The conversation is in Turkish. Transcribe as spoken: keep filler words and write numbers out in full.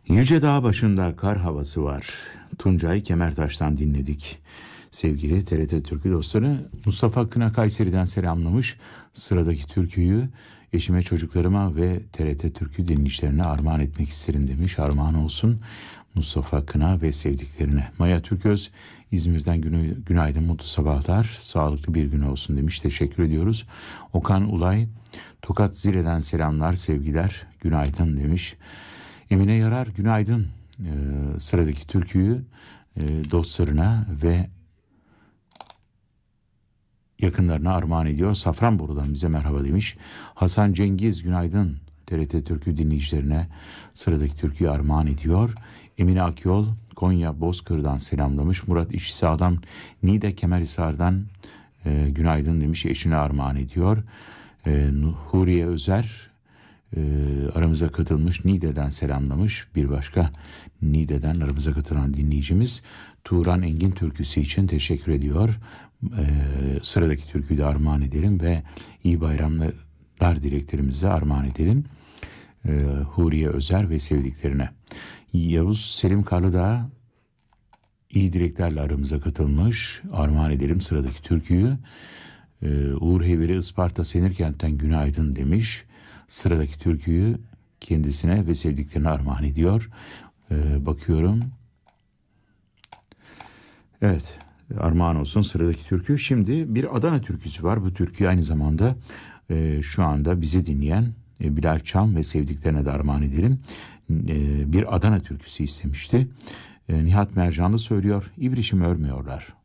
Yüce dağ başında kar havası var. Tuncay Kemertaş'tan dinledik. Sevgili T R T Türkü dostları, Mustafa Kına Kayseri'den selamlamış. Sıradaki türküyü eşime, çocuklarıma ve T R T Türkü dinleyicilerine armağan etmek isterim demiş. Armağan olsun Mustafa Kına ve sevdiklerine. Maya Türköz İzmir'den günü, günaydın, mutlu sabahlar, sağlıklı bir gün olsun demiş. Teşekkür ediyoruz. Okan Ulay Tokat Zile'den selamlar, sevgiler, günaydın demiş. Emine Yarar günaydın. Ee, sıradaki türküyü e, dostlarına ve yakınlarına armağan ediyor. Safranbolu'dan bize merhaba demiş. Hasan Cengiz günaydın. T R T Türkü dinleyicilerine sıradaki türküyü armağan ediyor. Emine Akyol Konya Bozkır'dan selamlamış. Murat İşsa'dan Niğde Kemerhisar'dan e, günaydın demiş. Eşine armağan ediyor. E, Huriye Özer e, aramıza katılmış. Niğde'den selamlamış. Bir başka Niğde'den aramıza katılan dinleyicimiz Turan Engin türküsü için teşekkür ediyor. Ee, sıradaki türküyü de armağan edelim ve iyi bayramlar dileklerimizi armağan edelim. Ee, Huriye Özer ve sevdiklerine. Yavuz Selim Karlıdağ iyi dileklerle aramıza katılmış. Armağan edelim sıradaki türküyü. Ee, Uğur Heyveri Isparta Senirkent'ten günaydın demiş. Sıradaki türküyü kendisine ve sevdiklerine armağan ediyor. Ee, bakıyorum. Evet, armağan olsun sıradaki türkü. Şimdi bir Adana türküsü var. Bu türküyü aynı zamanda e, şu anda bizi dinleyen e, Bilal Çam ve sevdiklerine de armağan edelim. E, bir Adana türküsü istemişti. E, Nihat Mercanlı söylüyor. İbrişim örmüyorlar.